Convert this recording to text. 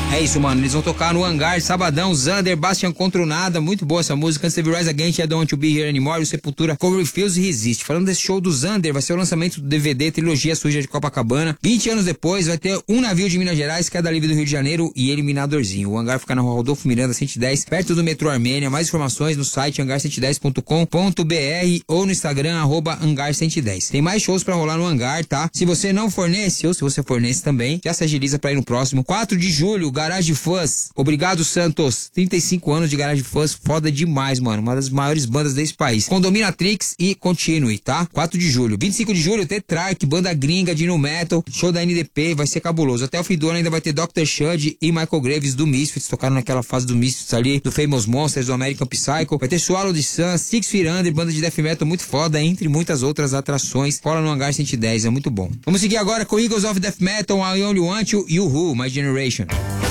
É isso, mano. Eles vão tocar no Hangar, sabadão. Xander, Bastian contra o Nada. Muito boa essa música. Antes teve Rise Against, I Don't Want to Be Here Anymore. O Sepultura, Cover Refuse e Resist. Falando desse show do Xander, vai ser o lançamento do DVD Trilogia Suja de Copacabana. 20 anos depois, vai ter Um Navio de Minas Gerais, Queda Livre do Rio de Janeiro e Eliminadorzinho. O Hangar fica na rua Rodolfo Miranda 110, perto do metrô Armênia. Mais informações no site hangar110.com.br ou no Instagram, @hangar110. Tem mais shows pra rolar no Hangar, tá? Se você não fornece, ou se você fornece também, já se agiliza pra ir no próximo. 4 de julho, Garage Fuzz. Obrigado, Santos. 35 anos de Garage Fuzz, foda demais, mano. Uma das maiores bandas desse país. Condominatrix e Continue, tá? 4 de julho. 25 de julho, Tetrarch, banda gringa de nu metal, show da NDP, vai ser cabuloso. Até o fim do ano ainda vai ter Dr. Shud e Michael Graves do Misfits, tocaram naquela fase do Misfits ali, do Famous Monsters, do American Psycho. Vai ter Swallow the Sun, Six Feet Under, banda de death metal muito foda, entre muitas outras atrações. Cola no Hangar 110, é muito bom. Vamos seguir agora com Eagles of Death Metal, I Only Want You e o Who, My Generation.